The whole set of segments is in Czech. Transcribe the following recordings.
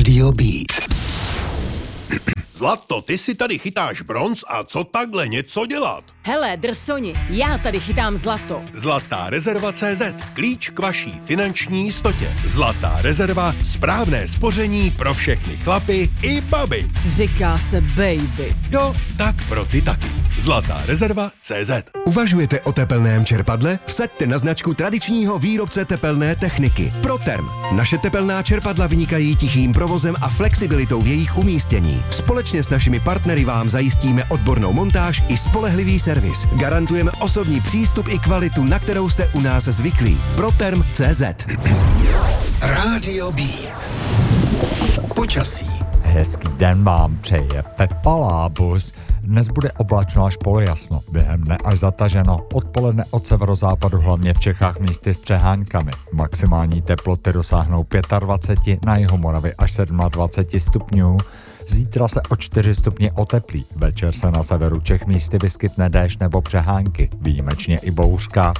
Rádio Beat. Zlato, ty si tady chytáš bronz a co takhle něco dělat? Hele, drsoni, já tady chytám zlato. Zlatá rezerva CZ. Klíč k vaší finanční jistotě. Zlatá rezerva, správné spoření pro všechny chlapy i baby. Říká se baby. Jo, tak pro ty taky. Zlatá rezerva CZ. Uvažujete o tepelném čerpadle? Vsaďte na značku tradičního výrobce tepelné techniky Proterm. Naše tepelná čerpadla vynikají tichým provozem a flexibilitou v jejich umístění. Společně s našimi partnery vám zajistíme odbornou montáž i spolehlivý servis. Garantujeme osobní přístup i kvalitu, na kterou jste u nás zvyklí. Proterm.cz. Rádio Beat. Počasí. Hezký den vám přeje Pepa Lábus. Dnes bude oblačno až polojasno, během dne až zataženo, odpoledne od severozápadu hlavně v Čechách místy s přeháňkami. Maximální teploty dosáhnou 25, na jihu Moravy až 27 stupňů. Zítra se o 4 stupně oteplí, večer se na severu Čech místy vyskytne déšť nebo přehánky, výjimečně i bouřka.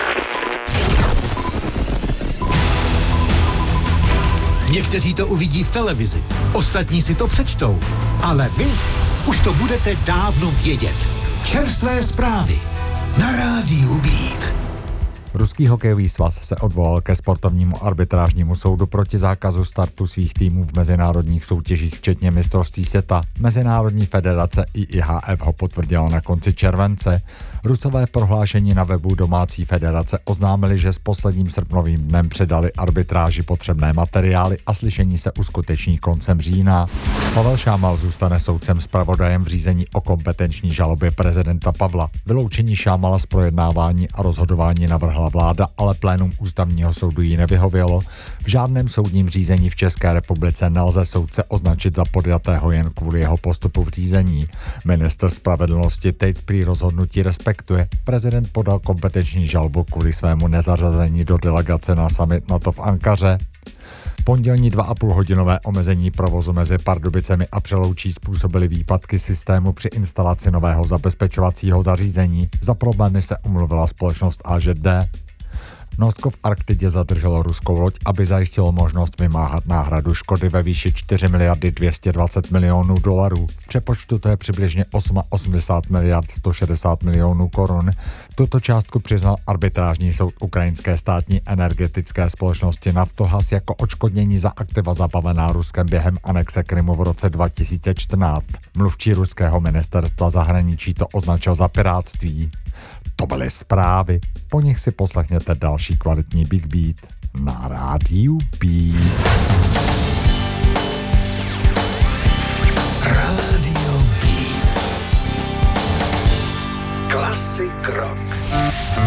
Někteří to uvidí v televizi, ostatní si to přečtou, ale vy už to budete dávno vědět. Čerstvé zprávy na Rádiu Beat. Ruský hokejový svaz se odvolal ke sportovnímu arbitrážnímu soudu proti zákazu startu svých týmů v mezinárodních soutěžích, včetně mistrovství světa. Mezinárodní federace IIHF ho potvrdila na konci července. Rusové prohlášení na webu domácí federace oznámili, že s posledním srpnovým dnem předali arbitráži potřebné materiály a slyšení se uskuteční koncem října. Pavel Šámal zůstane soudcem zpravodajem v řízení o kompetenční žalobě prezidenta Pavla. Vyloučení Šámala z projednávání a rozhodování navrhla vláda, ale plénum ústavního soudu jí nevyhovělo. V žádném soudním řízení v České republice nelze soudce označit za podjatého jen kvůli jeho postupu v řízení. Ministr spravedlnosti teď prý rozhodnutí respektuje. Prezident podal kompetenční žalobu kvůli svému nezařazení do delegace na summit NATO v Ankaře. Pondělní 2,5hodinové omezení provozu mezi Pardubicemi a Přeloučí způsobily výpadky systému při instalaci nového zabezpečovacího zařízení. Za problémy se omluvila společnost AŽD. Norsko v Arktidě zadrželo ruskou loď, aby zajistilo možnost vymáhat náhradu škody ve výši 4 miliardy 220 milionů dolarů. V přepočtu to je přibližně 80 miliard 160 milionů korun. Tuto částku přiznal arbitrážní soud ukrajinské státní energetické společnosti Naftohaz jako odškodnění za aktiva zabavená Ruskem během anexe Krymu v roce 2014. Mluvčí ruského ministerstva zahraničí to označil za pirátství. To byly zprávy, po nich si poslechněte další kvalitní Big Beat na Rádiu Beat. Rádio Beat. Classic rock.